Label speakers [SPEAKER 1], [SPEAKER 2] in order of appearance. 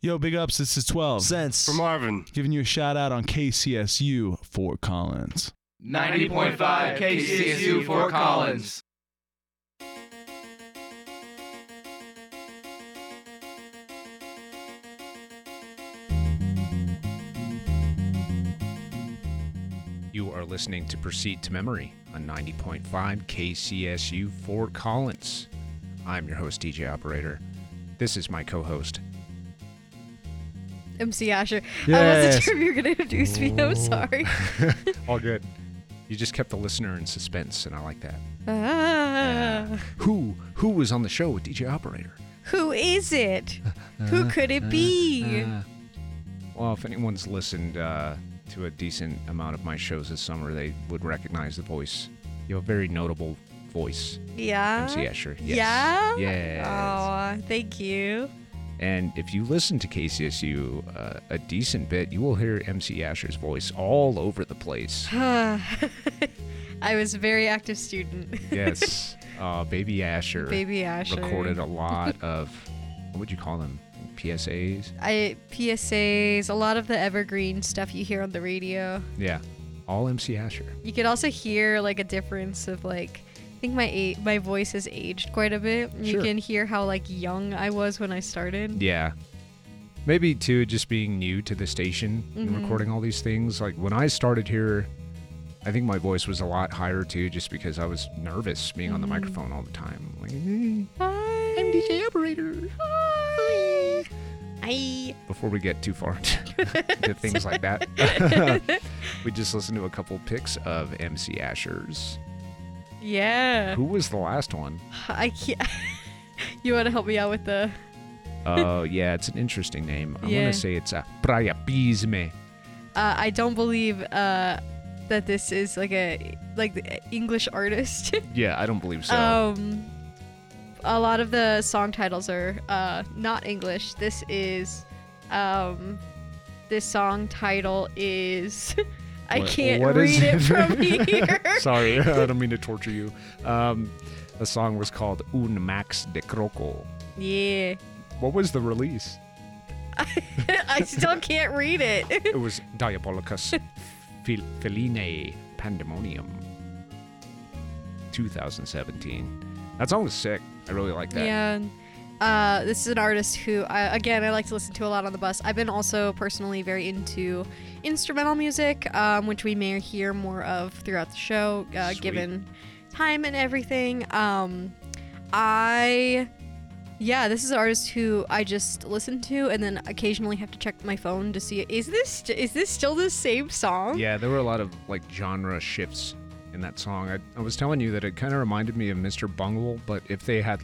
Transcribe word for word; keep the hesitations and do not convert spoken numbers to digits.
[SPEAKER 1] Yo, big ups, this is twelve.
[SPEAKER 2] Sense.
[SPEAKER 3] For Marvin.
[SPEAKER 1] Giving you a shout out on K C S U Fort Collins.
[SPEAKER 4] ninety point five K C S U Fort Collins.
[SPEAKER 5] You are listening to Proceed to Memory on ninety point five K C S U Fort Collins. I'm your host, D J Operator. This is my co-host.
[SPEAKER 6] M C Asher.
[SPEAKER 5] Yes.
[SPEAKER 6] I wasn't sure if you were going to introduce me. I'm sorry.
[SPEAKER 5] All good. You just kept the listener in suspense, and I like that.
[SPEAKER 6] Ah.
[SPEAKER 5] Who who was on the show with D J Operator?
[SPEAKER 6] Who is it? Who could it be?
[SPEAKER 5] Uh, well, if anyone's listened uh, to a decent amount of my shows this summer, they would recognize the voice. You have a very notable voice,
[SPEAKER 6] Yeah?
[SPEAKER 5] M C Asher. Yes.
[SPEAKER 6] Yeah?
[SPEAKER 5] Yes.
[SPEAKER 6] Oh, thank you.
[SPEAKER 5] And if you listen to K C S U uh, a decent bit, you will hear M C Asher's voice all over the place.
[SPEAKER 6] I was a very active student.
[SPEAKER 5] Yes. Uh, Baby Asher.
[SPEAKER 6] Baby Asher.
[SPEAKER 5] Recorded a lot of, what would you call them? P S As?
[SPEAKER 6] I P S As, a lot of the evergreen stuff you hear on the radio.
[SPEAKER 5] Yeah. All M C Asher.
[SPEAKER 6] You could also hear like a difference of like, I think my a- my voice has aged quite a bit. You
[SPEAKER 5] Sure.
[SPEAKER 6] can hear how like young I was when I started.
[SPEAKER 5] Yeah. Maybe, too, just being new to the station and
[SPEAKER 6] Mhm.
[SPEAKER 5] recording all these things. Like, when I started here, I think my voice was a lot higher, too, just because I was nervous being on the
[SPEAKER 6] Mhm.
[SPEAKER 5] microphone all the time. Like, hey,
[SPEAKER 6] Hi.
[SPEAKER 5] I'm D J Operator.
[SPEAKER 6] Hi. Hi.
[SPEAKER 5] Before we get too far into things like that, we just listened to a couple pics of M C Asher's.
[SPEAKER 6] Yeah.
[SPEAKER 5] Who was the last one?
[SPEAKER 6] I can't. You want to help me out with the?
[SPEAKER 5] Oh, yeah, it's an interesting name. I
[SPEAKER 6] Yeah.
[SPEAKER 5] want to say it's a Priapisme.
[SPEAKER 6] Uh, I don't believe uh, that this is like a like the English artist.
[SPEAKER 5] Yeah, I don't believe so.
[SPEAKER 6] Um, a lot of the song titles are uh, not English. This is, um, this song title is. I
[SPEAKER 5] What-
[SPEAKER 6] can't
[SPEAKER 5] what is
[SPEAKER 6] read it
[SPEAKER 5] it?
[SPEAKER 6] from here.
[SPEAKER 5] Sorry, I don't mean to torture you. Um, the song was called Un Max de Croco.
[SPEAKER 6] Yeah.
[SPEAKER 5] What was the release?
[SPEAKER 6] I still can't read it.
[SPEAKER 5] It was Diabolicus Fel- Feline Pandemonium. twenty seventeen. That song was sick. I really like that.
[SPEAKER 6] Yeah. Uh, this is an artist who, I, again, I like to listen to a lot on the bus. I've been also personally very into instrumental music, um, which we may hear more of throughout the show, uh,
[SPEAKER 5] Sweet.
[SPEAKER 6] given time and everything. Um, I, yeah, this is an artist who I just listen to and then occasionally have to check my phone to see, is this is this still the same song?
[SPEAKER 5] Yeah, there were a lot of like genre shifts in that song. I, I was telling you that it kind of reminded me of Mister Bungle, but if they had